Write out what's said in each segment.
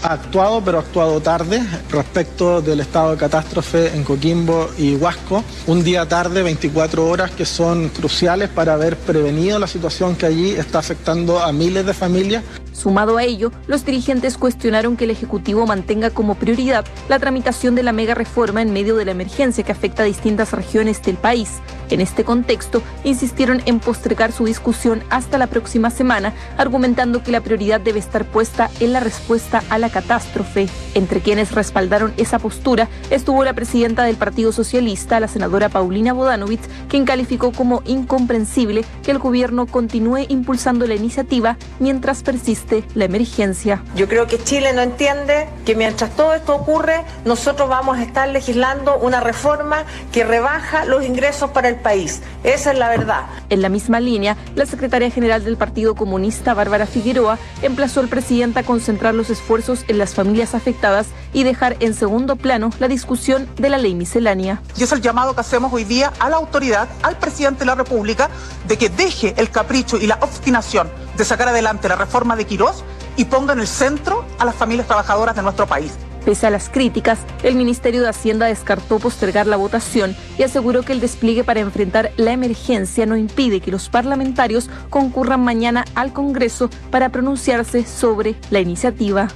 ha actuado, pero ha actuado tarde respecto del estado de catástrofe en Coquimbo y Huasco. Un día tarde, 24 horas, que son cruciales para haber prevenido la situación que allí está afectando a miles de familias. Sumado a ello, los dirigentes cuestionaron que el Ejecutivo mantenga como prioridad la tramitación de la mega reforma en medio de la emergencia que afecta a distintas regiones del país. En este contexto, insistieron en postergar su discusión hasta la próxima semana, argumentando que la prioridad debe estar puesta en la respuesta a la catástrofe. Entre quienes respaldaron esa postura estuvo la presidenta del Partido Socialista, la senadora Paulina Bodanovich, quien calificó como incomprensible que el gobierno continúe impulsando la iniciativa mientras persiste la emergencia. Yo creo que Chile no entiende que mientras todo esto ocurre, nosotros vamos a estar legislando una reforma que rebaja los ingresos para el país. Esa es la verdad. En la misma línea, la secretaria general del Partido Comunista, Bárbara Figueroa, emplazó al presidente a concentrar los esfuerzos en las familias afectadas y dejar en segundo plano la discusión de la ley miscelánea. Y es el llamado que hacemos hoy día a la autoridad, al presidente de la República, de que deje el capricho y la obstinación de sacar adelante la reforma de Quirós y ponga en el centro a las familias trabajadoras de nuestro país. Pese a las críticas, el Ministerio de Hacienda descartó postergar la votación y aseguró que el despliegue para enfrentar la emergencia no impide que los parlamentarios concurran mañana al Congreso para pronunciarse sobre la iniciativa.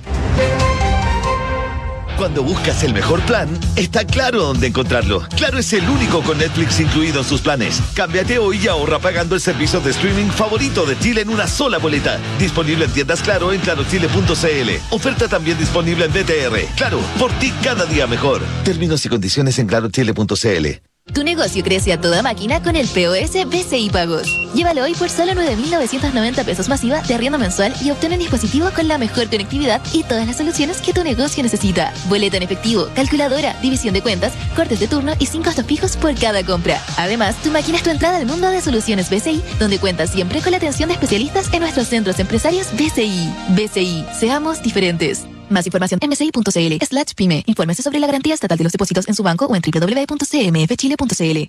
Cuando buscas el mejor plan, está Claro dónde encontrarlo. Claro es el único con Netflix incluido en sus planes. Cámbiate hoy y ahorra pagando el servicio de streaming favorito de Chile en una sola boleta. Disponible en tiendas Claro en clarochile.cl. Oferta también disponible en DTR. Claro, por ti cada día mejor. Términos y condiciones en clarochile.cl. Tu negocio crece a toda máquina con el POS BCI Pagos. Llévalo hoy por solo 9.990 pesos masiva de arriendo mensual y obtén un dispositivo con la mejor conectividad y todas las soluciones que tu negocio necesita. Boleta en efectivo, calculadora, división de cuentas, cortes de turno y sin costos fijos por cada compra. Además, tu máquina es tu entrada al mundo de soluciones BCI, donde cuentas siempre con la atención de especialistas en nuestros centros empresarios BCI. BCI, seamos diferentes. Más información en bci.cl/pyme. Infórmese sobre la garantía estatal de los depósitos en su banco o en www.cmfchile.cl.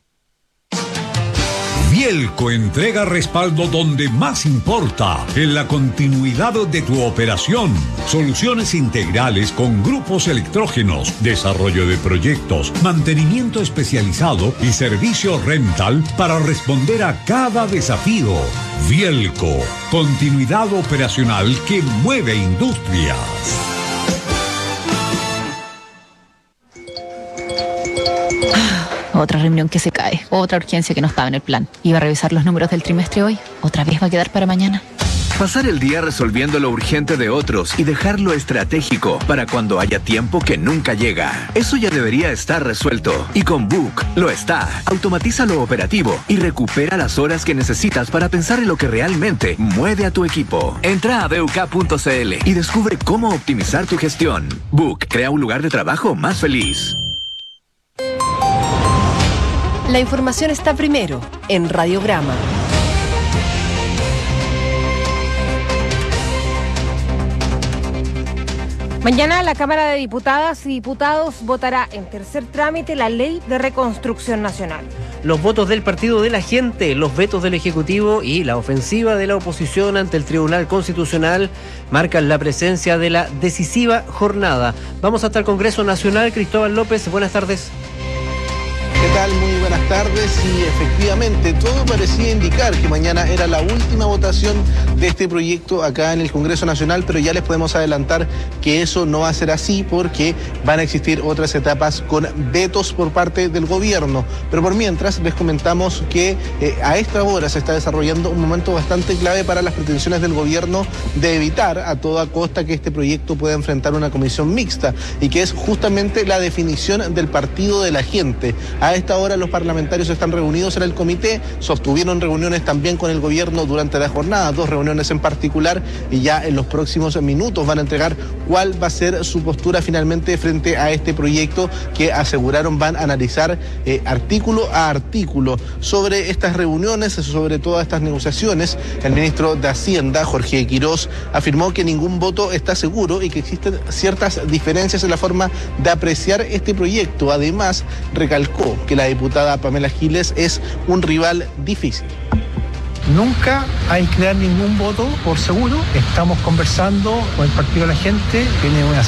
Vielco entrega respaldo donde más importa, en la continuidad de tu operación. Soluciones integrales con grupos electrógenos, desarrollo de proyectos, mantenimiento especializado y servicio rental para responder a cada desafío. Vielco, continuidad operacional que mueve industrias. Otra reunión que se cae, otra urgencia que no estaba en el plan. Iba a revisar los números del trimestre hoy, otra vez va a quedar para mañana. Pasar el día resolviendo lo urgente de otros y dejar lo estratégico para cuando haya tiempo que nunca llega. Eso ya debería estar resuelto. Y con Book lo está. Automatiza lo operativo y recupera las horas que necesitas para pensar en lo que realmente mueve a tu equipo. Entra a BUK.cl y descubre cómo optimizar tu gestión. Book crea un lugar de trabajo más feliz. La información está primero en Radiograma. Mañana la Cámara de Diputadas y Diputados votará en tercer trámite la Ley de Reconstrucción Nacional. Los votos del Partido de la Gente, los vetos del Ejecutivo y la ofensiva de la oposición ante el Tribunal Constitucional marcan la presencia de la decisiva jornada. Vamos hasta el Congreso Nacional. Cristóbal López, buenas tardes. ¿Qué tal? Muy buenas tardes. Y efectivamente, todo parecía indicar que mañana era la última votación de este proyecto acá en el Congreso Nacional, pero ya les podemos adelantar que eso no va a ser así porque van a existir otras etapas con vetos por parte del gobierno. Pero por mientras, les comentamos que a esta hora se está desarrollando un momento bastante clave para las pretensiones del gobierno de evitar a toda costa que este proyecto pueda enfrentar una comisión mixta, y que es justamente la definición del Partido de la Gente. A esta hora los parlamentarios están reunidos en el comité, sostuvieron reuniones también con el gobierno durante la jornada, 2 reuniones en particular, y ya en los próximos minutos van a entregar cuál va a ser su postura finalmente frente a este proyecto que aseguraron van a analizar artículo a artículo. Sobre estas reuniones, sobre todas estas negociaciones, el ministro de Hacienda, Jorge Quirós, afirmó que ningún voto está seguro y que existen ciertas diferencias en la forma de apreciar este proyecto. Además, recalcó que la diputada Pamela Giles es un rival difícil. Nunca hay que dar ningún voto por seguro. Estamos conversando con el Partido de la Gente, tiene una